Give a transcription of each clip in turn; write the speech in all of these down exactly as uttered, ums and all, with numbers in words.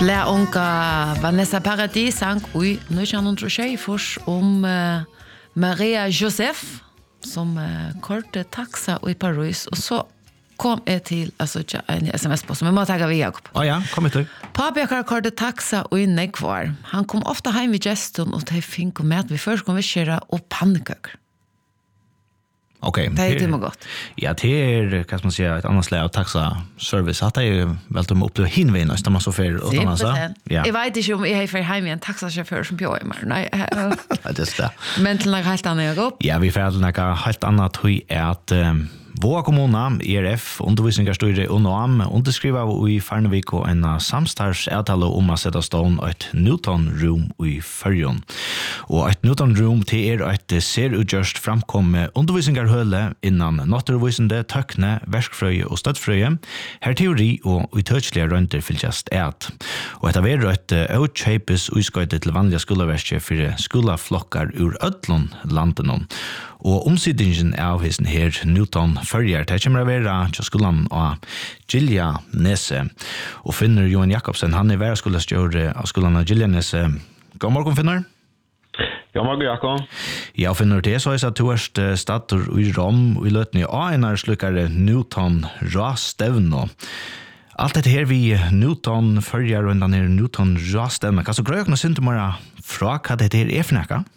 Blä unga Vanessa Paradis sang ui nitton tjugosex om uh, Maria Joseph som uh, korte taxa i Paris och så kom jag till alltså en sms på som jag måste ta via Jakob. Ja ja, kom hit. Pappa har korte taxa i Nekvar. Han kom ofta hem vid gästen och det fink och mat vi först kom vi köra och pannkakor. Okej. Okay, det är det gott. Ja, det är kan man säga ett annat slag av taxa service. Att det är väl de upp till hinvägen när man så för utan så. Ja. Jag vet inte om jag har för hem en taxachaufför som bjöd mig. Nej. Det är det. Men till något helt annat jag upp. Ja, vi får något helt annat hur är att Våra kommuna, E R F, undervisningsstyre og Noam, underskriver i Farnevik og en samstarvsavtale om å sette stånd et Newton-rom i Førjon. Og et Newton-rom til er et serutgjørst framkomme undervisningshøle innan naturvisende, tøkne, verskfrøye og støttfrøye, her teori og utøtslige rønter fylgjast et. Og etter er et utkjøpes utskøyde til vanlige skoleverske for skoleflokker ur ødlån landen. Og omsidningen av hesten her Newton Førjer, det kommer å være til skolen av Gilja Nese. Og Finner Johan Jakobsen, han er værskolestjør av skolen av Gilja Nese. God morgen, Finner. God morgen, Jakob. Ja, Finner, det er så at du er stater i Rom, og i løtene av en er slukkere Newton Rastevno. Alt dette her vi Newton Førjer og den her Newton Rastevno. Hva så grøy og synd til meg fra hva dette her er for noe?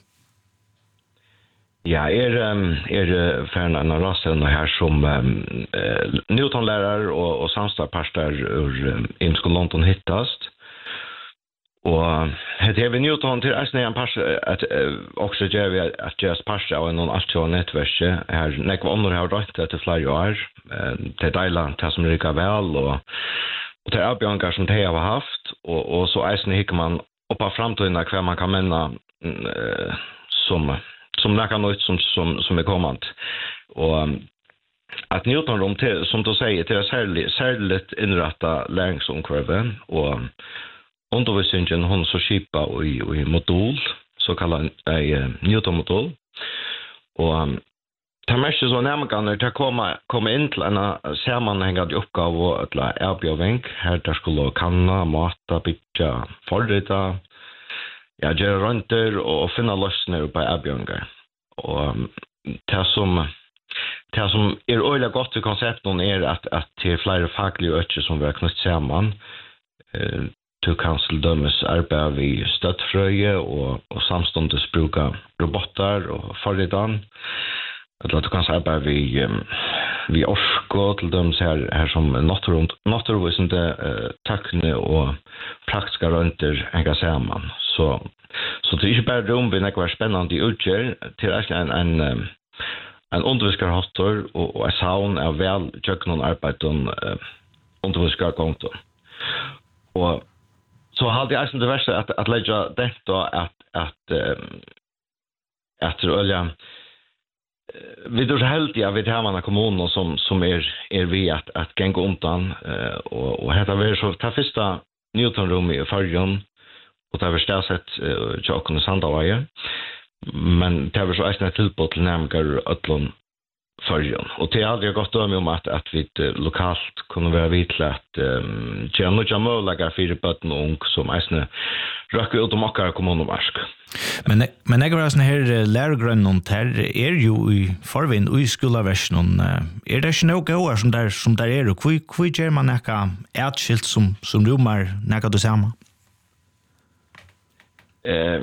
Ja, er er färna en rasen här som um, Newton-lärare och, och samstarvsparter ur um, London hittast. Och det är vi Newton till att en par att också gör vi att just parser av någon aktuell nätverk här när vi andra har rätt till flera år till dela till som rycker väl och och till avbjörningar som det har haft och och så är hickar man uppa framtiden när man kan mena uh, som som näka något som som som är kommande och um, att Newton rum till som du säger till särskilt särskilt inrätta läringsomkvarven och um, undervisningen hon så skipa och i och i modul så kallad uh, Newton modul och um, det mest så när man kan ta komma komma in till en sammanhängande uppgave eller erbjudning här där skulle kanna mata bitcha förrita ja, gjøre rønter og finne løsninger på erbjørninger. Og det som, det som er øyelig godt i konsepten er at, at det er flere faglige øyne som vi har knyttet sammen. Du kan dømes arbeid ved støttfrøye og, og samståndes bruke roboter og forridan. Eller du kan arbeide ved, ved orsko til dømes her, her som naturvisende uh, tøkne og praktiske rønter henger sammen. Så så det är inte bara rum vi när spännande utgör till en en en undervisningshattor och och saun är väl jöknon arbeten uh, undervisningskonto. Och så hade jag som det värsta att att lägga detta att att um, efter olja vi då helt ja vid hemma kommunen som som är är vi att att gänga undan uh, och och heter vi så ta första Newton rum i Førjon. Och det har varit sett uh, tjocken och sandavajer. Men det har varit så ägna tillbå till närmare ödlån Førjon. Och det har aldrig gått om om att, att vi uh, lokalt kunde vara vidla att um, göra några möjliga för bötten och ung som ägna röker ut och mockar kommunomarsk. Men men jag var sån här lärgrön här är ju i förvin och i skolavärlden är det inte några år som där som där är och hur hur gör man några ärskilt som som rumar några då samma. Eh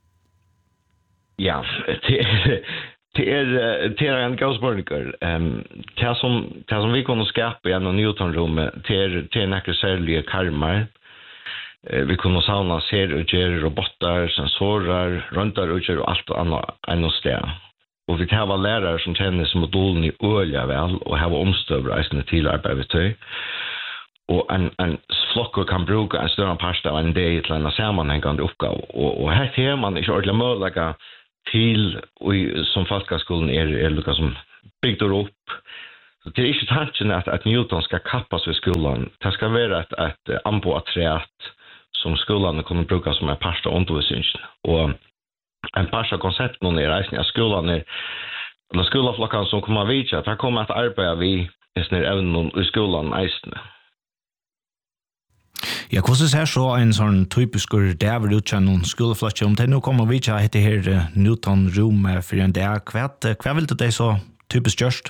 ja, det det är det är en gasburger. Ehm det som det som vi kunde skapa i en Newton-rum till till några särskilda karmar. Vi kunde sauna ser och göra robotar, sensorer, röntar och göra allt annat än oss där. Och vi har lärare som känner som modulen i öliga väl och har omstövrejsande till arbete. Och en en flock kan bruka en större pasta av en dag till en sammanhängande uppgave. Och, och här ser man inte ordentligt möjliga till och som folkskolan är är lika som byggt upp. Så det är inte tanken att, att Newton ska kappas vid skolan. Det ska vara ett, ett amboaträtt som skolan kommer bruka som en pasta undervisning. Och en pasta koncept någon är reisning att skolan är eller skolaflockan som kommer vidja, det kommer att arbeta vid även i skolan eisne. Ja, hvordan ser så en sånn typisk dæver utkjent noen skoleflatsje? Om det nå kommer vi til å hette her Newton Room for en dag, hva, hva vil det så typisk gjørst?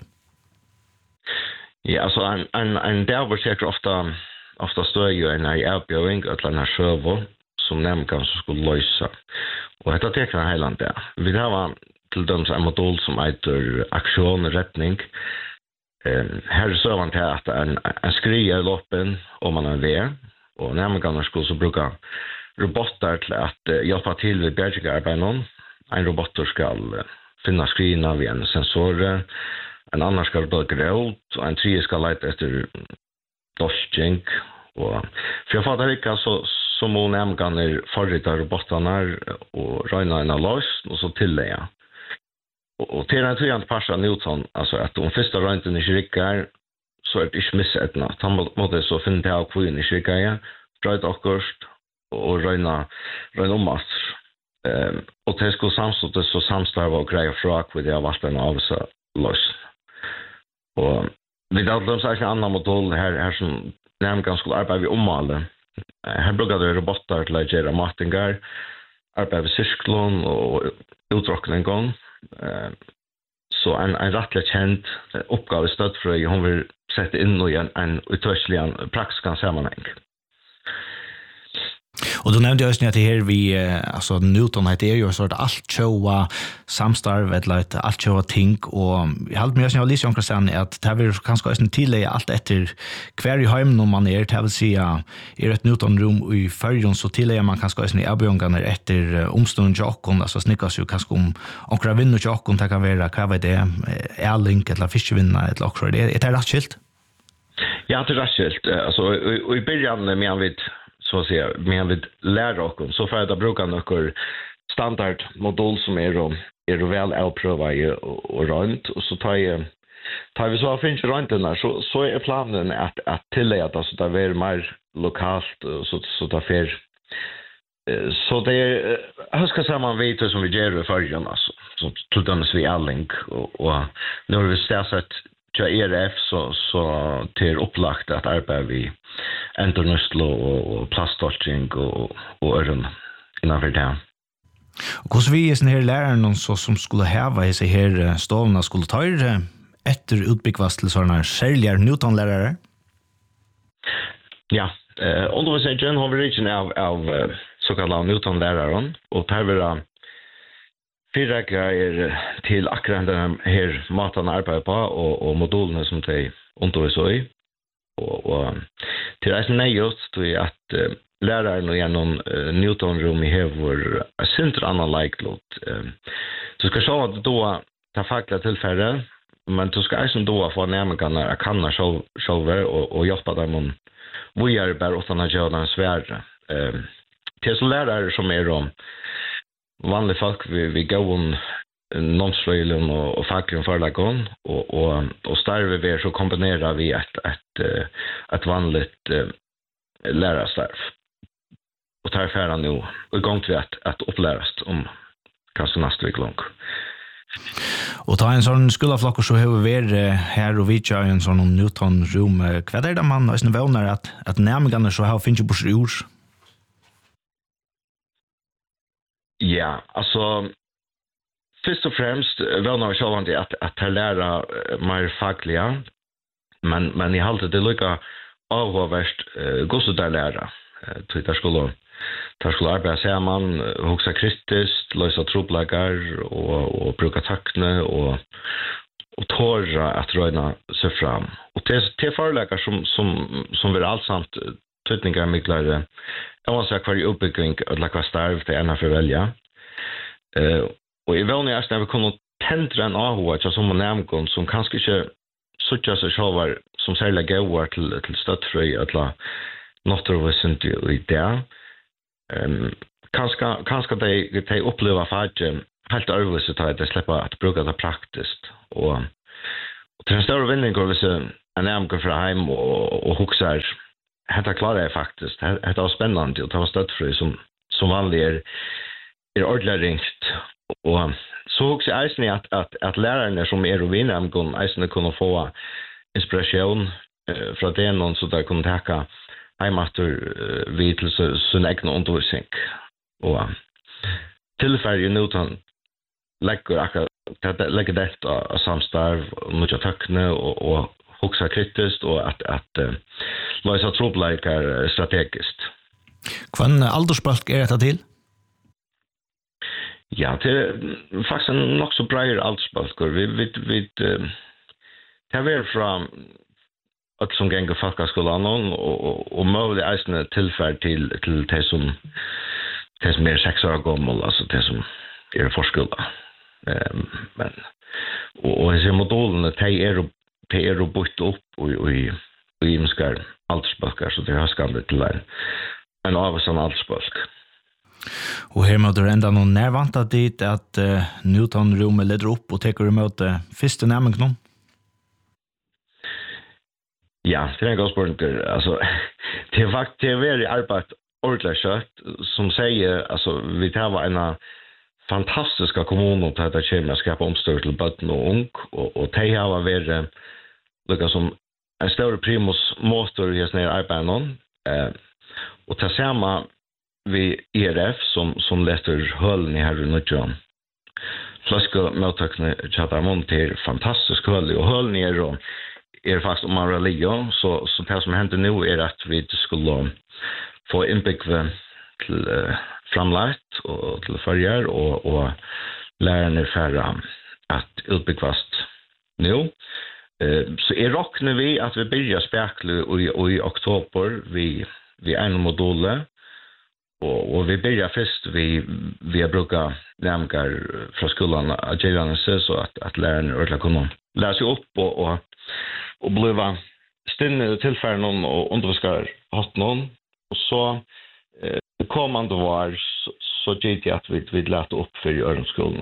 Ja, altså en, en, en dæver ser ofte, ofte støy jo en avbjøring eller en sjøvå som nemlig skulle løse. Og dette teker en heiland det. Vi har til døms en modul som heter aksjon og retning. Um, her er søvann til at en, en skrier i loppen om man er ved, og nærmere skulle så bruke roboter til at uh, hjelpe til ved bjergearbeidet. En roboter skal uh, finne skrina ved en sensor, en annen skal bøke det ut, og en tredje skal lete etter dosking. Og for jeg fatter ikke, så, så må nærmere forrige roboterna og røyne en av løs, og så tillegge. Og til den tredje parsen Newton, altså at om første røynten ikke rikker, så er det ikke missetende. Han måtte så finne til av kvinn ikke rikker, brøyde akkurat og røyne, røyne om alt. Um, og til skulle samstått så samstarve og greie fra hvor det har vært en av seg løs. Og vi hadde dem seg en annen modul her, her som nærmere skulle arbeide ved ommålet. Her brukte det roboter til å gjøre matinger, arbeide ved sirklon og utrykning gang. Uh, så en, en rettelig kjent oppgave i støttfrøy, hun vil sette inn i en, en utørselig praktisk sammenheng. Og du nevnte jo også at det her vi, altså Newton, det er jo en sort alt tjåa samstarv, eller et alt tjåa ting, og jeg halte meg også når jeg lyser omkring sen, at det vil kanskje også tidligere alt etter hver i heimen når man er, det vil si at er et Newton-rom i førjon, så tidligere man kanskje også i avbjørngene etter omstående tjokken, altså snikkes jo kanskje om omkring vinner tjokken, det kan være, hva var det, Erling, eller fiskevinner, eller akkurat, er det rett skilt? Ja, det er rett skilt, altså, og i begynnelsen med han vidt, så att säga, men vi lär oss så för att bruka några standardmodul som är då är det väl avpröva och runt och så tar jag tar vi så finns runt där så så är planen att att tillägga så där är mer lokalt så så där för så det är hur ska samman vet som vi gör i förrän alltså så till dömes vi Erling och och nu har vi ställt till E R F så så till upplagt att arbeta vi endornustlo och plastdolching och och öron innanför det. Och hur vi är sån här läraren så som skulle ha i sig här stålarna skulle ta er efter utbyggvast till sådana säljar Newton-lärare? Ja, eh, undervisningen har vi reachin av, av så kallade Newton-läraren och tar vi fyra grejer till akkurat den här maten arbetar på och, och modulerna som de undervisar i. Och, och till det är nejot till att uh, läraren och genom uh, Newton-rum i hevor är synt annan likelot. Uh, du ska se att då ta fackla tillfälle, men du ska också då få närmare att kanna själva och, och hjälpa dem om vi är bara utan att göra den svärre. Uh, till så lärare som är då vanliga folk vi, vi går om non-slöjlen och, och facklen förlagon och, och, och starver vi så kombinerar vi ett, ett, ett vanligt uh, lärarstarv. Och tar färran nu igång till att, att uppläras om kanske nästa vecka lång. Och ta en sån skolaflock så har vi här och vi kör en sån Newton-rum. Vad är det man har vänner att, att närmare så här finns ju på sjur? Ja, alltså först och främst vänner vi själva att att att lära mer fackliga men men i halt det lika avvärst uh, gå så där lära till där skulle där skulle arbeta samman huxa kristus lösa trubbelagar och och bruka tackne och och torra att röna sig fram och det till förläggar som som som vill allsamt tydningar mycket jag måste säga kvar uppbygging eller kvar starv till ena för välja eh och i väl när vi kommer tentra en avhåll som man nämnde som kanske inte sucha sig själva som sälja gåvor till till stöttfri eller något av oss inte i det ehm kanske kanske det det uppleva färge helt överlöst att det släppa att bruka det praktiskt och och till en större vinning går vi så en nämnde för hem och och huxar det klarar jag faktiskt. Det var spännande att ta stöttfri som, som vanligt är, är ordentligt ringt. Och så också är det att, att, att lärarna som är och vinner kan kunna få inspiration eh, från det någon så där kunna täcka heimater uh, vi til sin egen undervisning. Og tilfærdig Newton legger akkurat legger dette av samstarv, mye tøkkene og, og hoksa kritisk, og at, at uh, løse trobleikar strategisk. Hvilken aldersbalk er dette til? Ja, det er faktisk en nok så breier aldersbalker. Vi, vi, vi, uh, det er vel fra at som ganger folkeskolen og, og, og mulig eisende tilfærd til, til det som det som er seks år gammel, altså det som er forskjellig. Um, men, og, og disse modulene, de er, de er jo bort opp og, og, og i imenskere aldersbalker, så det er skambet til en, en avhåndsom aldersbalk. Og her måtte du enda noen nærvantet dit at uh, Newton-rommet leder opp og teker du møte første nærmeng noen? Ja, det er en god spørsmål. Altså, det er faktisk det er veldig arbeid ordentlig kjøtt, som sier, altså, vi tar en fantastiske kommuner til at det kommer å skape omstør til bøtten og ung, og, og det har vært lukket som en større primus motor i sånne arbeid nå. Eh, og til sammen vi E R F, som, som leter hølen i her i Nødjan. Fløske møttøkene Tjattarmon til fantastisk høl, og hølen er jo er faktisk om man religion, så, så det som hender nå er at vi skulle få innbyggve til uh, framlagt og til følger, og, og lærerne færre at utbyggvast nå. Uh, så er råkner vi at vi begynner spekler i, i oktober vi, vi er en module, og, og vi begynner først vi, vi har brukt nærmere fra skolen av gjeldene så at, at lærerne ordentlig kunne lære seg opp og, og og bliva stinne tilfære noen og underviskar hatt noen. Og så eh, kommande var så, så gitt jeg at vi, vi lette opp for i Ørensskolen.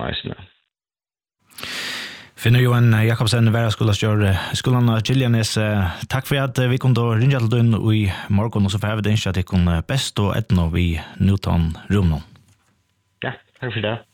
Finner Johan Jakobsen, Væra skolastjør, skolen av Giljanes. Takk for at vi kunne ringe til døgn i morgen, og så får vi det ikke at vi kunne best og etno vi Newton-rommet. Ja, takk for det.